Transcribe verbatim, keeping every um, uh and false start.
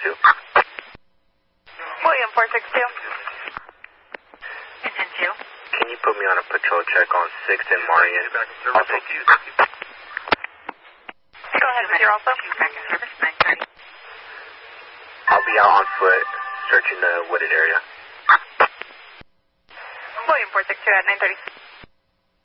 two. William four six two. ten two. Can you put me on a patrol check on sixth and Marion? Also, Go ahead with your also. Back in service, nine thirty. I'll be out on foot searching the wooded area. William four six two at nine thirty.